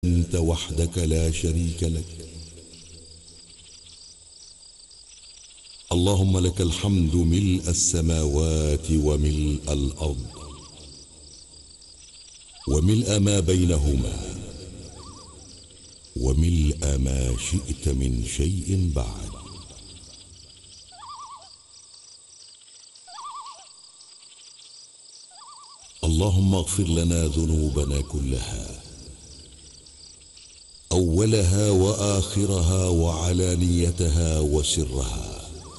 أنت وحدك لا شريك لك. اللهم لك الحمد ملء السماوات وملء الأرض وملء ما بينهما وملء ما شئت من شيء بعد. اللهم اغفر لنا ذنوبنا كلها، أولها وآخرها وعلانيتها وسرها.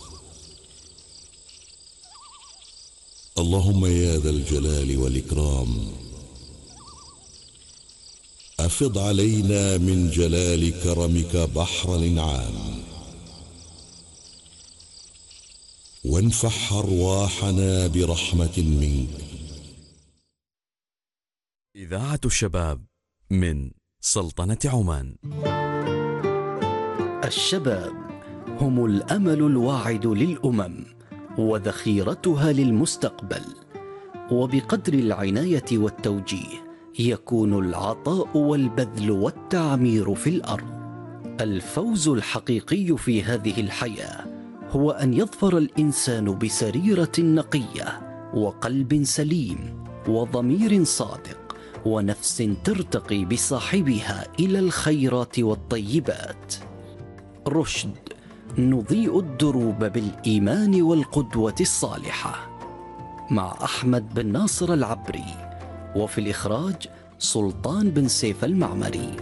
اللهم يا ذا الجلال والإكرام أفض علينا من جلال كرمك بحر الإنعام، وانفح أرواحنا برحمة منك. إذاعة الشباب من سلطنة عمان. الشباب هم الأمل الواعد للأمم وذخيرتها للمستقبل، وبقدر العناية والتوجيه يكون العطاء والبذل والتعمير في الأرض. الفوز الحقيقي في هذه الحياة هو أن يظفر الإنسان بسريرة نقية وقلب سليم وضمير صادق ونفس ترتقي بصاحبها إلى الخيرات والطيبات. رشد نضيء الدروب بالإيمان والقدوة الصالحة، مع أحمد بن ناصر العبري، وفي الإخراج سلطان بن سيف المعمري.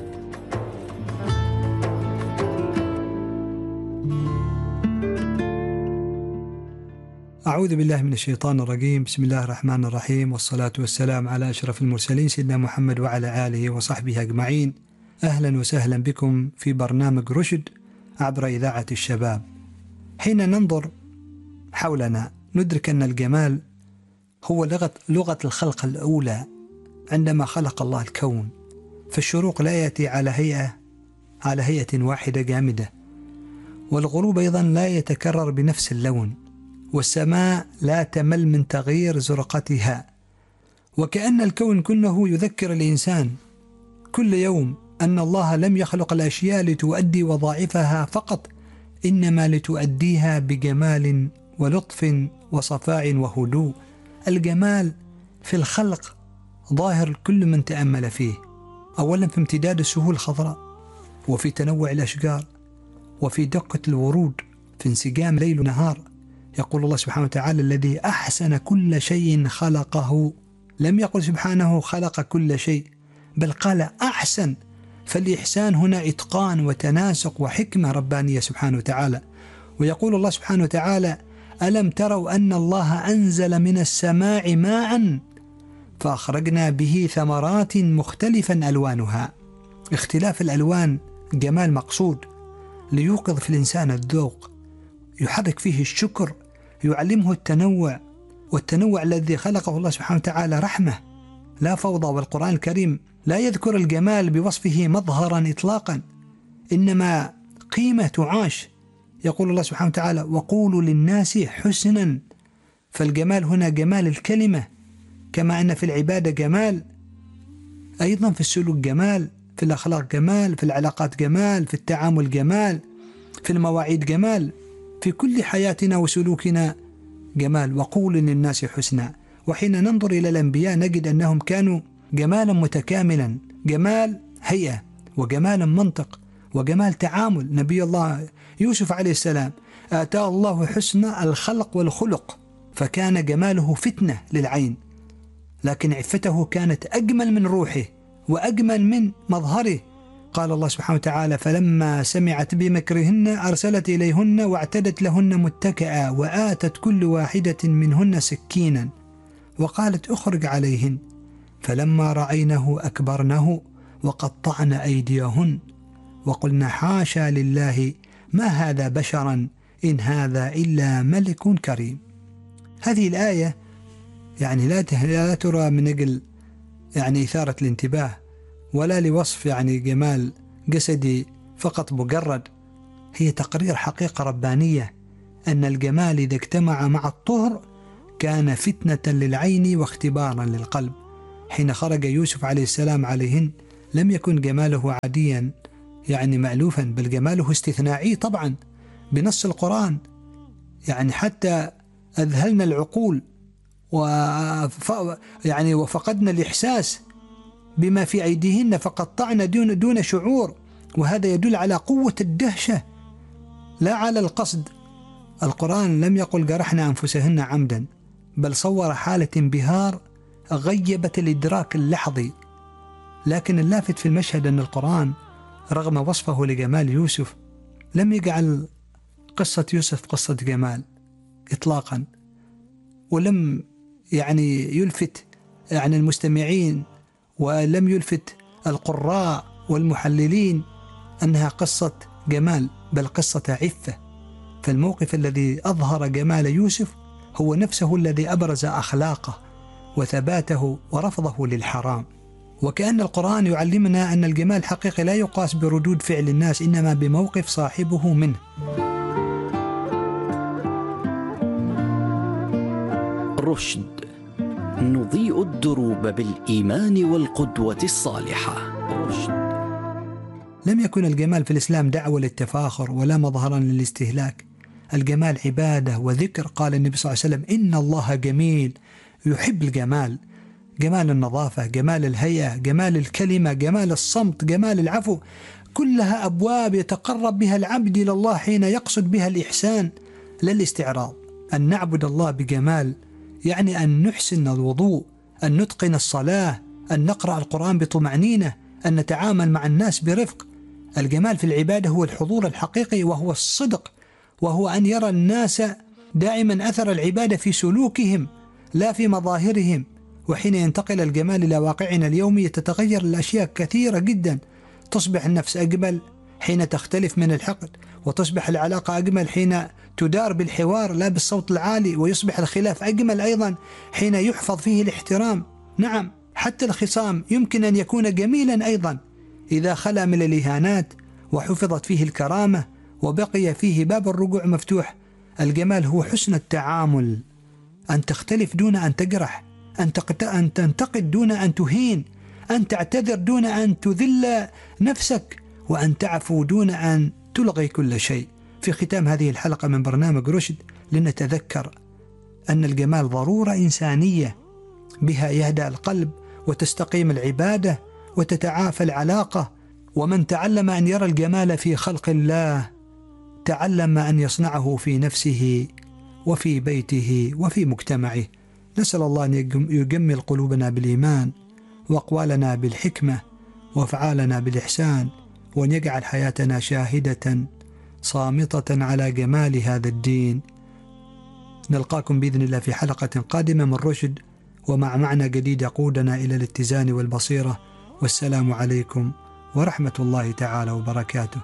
أعوذ بالله من الشيطان الرجيم. بسم الله الرحمن الرحيم، والصلاة والسلام على أشرف المرسلين سيدنا محمد وعلى آله وصحبه أجمعين. أهلا وسهلا بكم في برنامج رشد عبر إذاعة الشباب. حين ننظر حولنا ندرك أن الجمال هو لغة الخلق الأولى. عندما خلق الله الكون فالشروق لا يأتي على هيئة واحدة جامدة، والغروب أيضا لا يتكرر بنفس اللون، والسماء لا تمل من تغيير زرقتها. وكأن الكون كله يذكر الإنسان كل يوم أن الله لم يخلق الأشياء لتؤدي وظائفها فقط، إنما لتؤديها بجمال ولطف وصفاء وهدوء. الجمال في الخلق ظاهر كل من تأمل فيه، أولا في امتداد السهول الخضراء، وفي تنوع الأشجار، وفي دقة الورود، في انسجام ليل ونهار. يقول الله سبحانه وتعالى: الذي أحسن كل شيء خلقه. لم يقل سبحانه خلق كل شيء، بل قال أحسن. فالإحسان هنا إتقان وتناسق وحكمة ربانية سبحانه وتعالى. ويقول الله سبحانه وتعالى: ألم تروا أن الله أنزل من السماء ماء فأخرجنا به ثمرات مختلفا ألوانها. اختلاف الألوان جمال مقصود ليوقظ في الإنسان الذوق، يحرك فيه الشكر، يعلمه التنوع، والتنوع الذي خلقه الله سبحانه وتعالى رحمة لا فوضى. والقرآن الكريم لا يذكر الجمال بوصفه مظهرا إطلاقا، إنما قيمة تعاش. يقول الله سبحانه وتعالى: وقولوا للناس حسنا. فالجمال هنا جمال الكلمة، كما أن في العبادة جمال، أيضا في السلوك جمال، في الأخلاق جمال، في العلاقات جمال، في التعامل جمال، في المواعيد جمال، في كل حياتنا وسلوكنا جمال. وقول للناس حسنا. وحين ننظر إلى الأنبياء نجد أنهم كانوا جمالا متكاملا، جمال هيئة وجمال منطق وجمال تعامل. نبي الله يوسف عليه السلام آتاه الله حسن الخلق والخلق، فكان جماله فتنة للعين، لكن عفته كانت أجمل من روحه وأجمل من مظهره. قال الله سبحانه وتعالى: فلما سمعت بمكرهن أرسلت إليهن واعتدت لهن متكئا وآتت كل واحدة منهن سكينا وقالت اخرج عليهن، فلما رأينه أكبرنه وقطعن أيديهن وقلنا حاشا لله ما هذا بشرا إن هذا إلا ملك كريم. هذه الآية لا ترى من أجل إثارة الانتباه، ولا لوصف جمال جسدي فقط مجرد. هي تقرير حقيقة ربانية أن الجمال إذا اجتمع مع الطهر كان فتنة للعين واختبارا للقلب. حين خرج يوسف عليه السلام عليهن لم يكن جماله عاديا يعني مألوفا، بل جماله استثنائي طبعا بنص القرآن. يعني حتى أذهلنا العقول يعني وفقدنا الإحساس بما في أيديهن فقطعنا دون شعور، وهذا يدل على قوة الدهشة لا على القصد. القرآن لم يقل جرحنا أنفسهن عمدا، بل صور حالة انبهار غيبت الإدراك اللحظي. لكن اللافت في المشهد أن القرآن رغم وصفه لجمال يوسف لم يجعل قصة يوسف قصة جمال إطلاقا، ولم يعني يلفت يعني المستمعين ولم يلفت القراء والمحللين أنها قصة جمال، بل قصة عفة. فالموقف الذي أظهر جمال يوسف هو نفسه الذي أبرز أخلاقه وثباته ورفضه للحرام. وكأن القرآن يعلمنا أن الجمال حقيقي لا يقاس بردود فعل الناس، إنما بموقف صاحبه منه. رشد، نضيء الدروب بالإيمان والقدوة الصالحة. رشد. لم يكن الجمال في الإسلام دعوة للتفاخر ولا مظهرا للاستهلاك. الجمال عبادة وذكر. قال النبي صلى الله عليه وسلم: إن الله جميل يحب الجمال، جمال النظافة، جمال الهيئة، جمال الكلمة، جمال الصمت، جمال العفو، كلها أبواب يتقرب بها العبد إلى الله حين يقصد بها الإحسان لا الاستعراض. أن نعبد الله بجمال يعني أن نحسن الوضوء، أن نتقن الصلاة، أن نقرأ القرآن بطمأنينة، أن نتعامل مع الناس برفق. الجمال في العبادة هو الحضور الحقيقي، وهو الصدق، وهو أن يرى الناس دائما أثر العبادة في سلوكهم لا في مظاهرهم. وحين ينتقل الجمال إلى واقعنا اليومي تتغير الأشياء كثيرة جدا. تصبح النفس أجمل حين تختلف من الحقد، وتصبح العلاقة أجمل حين تدار بالحوار لا بالصوت العالي، ويصبح الخلاف أجمل أيضا حين يحفظ فيه الاحترام. نعم، حتى الخصام يمكن أن يكون جميلا أيضا إذا خلا من الإهانات وحفظت فيه الكرامة وبقي فيه باب الرجوع مفتوح. الجمال هو حسن التعامل، أن تختلف دون أن تجرح، أن تنتقد دون أن تهين، أن تعتذر دون أن تذل نفسك، وأن تعفو دون أن تلغي كل شيء. في ختام هذه الحلقة من برنامج رشد لنتذكر أن الجمال ضرورة إنسانية بها يهدأ القلب وتستقيم العبادة وتتعافى العلاقة. ومن تعلم أن يرى الجمال في خلق الله تعلم أن يصنعه في نفسه وفي بيته وفي مجتمعه. نسأل الله أن يجمل قلوبنا بالإيمان، وأقوالنا بالحكمة، وأفعالنا بالإحسان، وأن يجعل حياتنا شاهدة صامتة على جمال هذا الدين. نلقاكم بإذن الله في حلقة قادمة من رشد، ومع معنى جديد يقودنا إلى الاتزان والبصيرة. والسلام عليكم ورحمة الله تعالى وبركاته.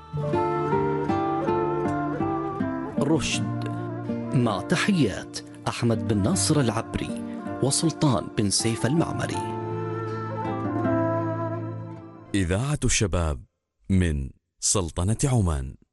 رشد، مع تحيات أحمد بن ناصر العبري وسلطان بن سيف المعمري. إذاعة الشباب من سلطنة عمان.